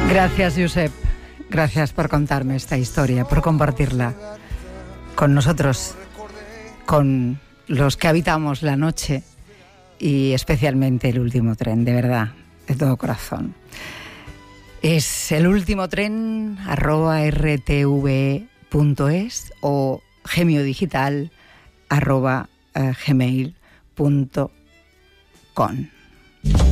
Gracias, Josep. Gracias por contarme esta historia, por compartirla con nosotros, con los que habitamos la noche y especialmente el último tren, de verdad, de todo corazón. Es el último tren @rtve.es o gemiodigital@gmail.com.